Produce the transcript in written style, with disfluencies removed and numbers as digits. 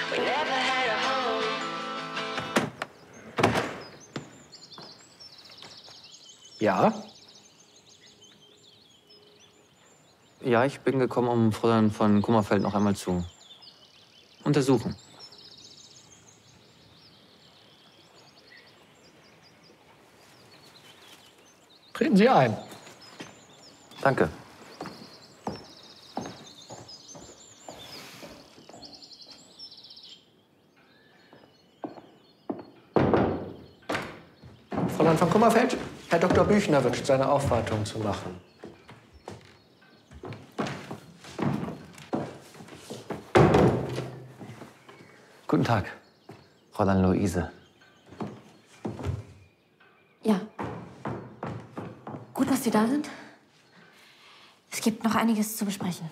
Ja? Ja, ich bin gekommen, um Fräulein von Kummerfeld noch einmal zu untersuchen. Treten Sie ein. Danke. Fräulein von Kummerfeld, Herr Dr. Büchner wünscht, seine Aufwartung zu machen. Guten Tag, Fräulein Luise. Ja. Gut, dass Sie da sind. Es gibt noch einiges zu besprechen.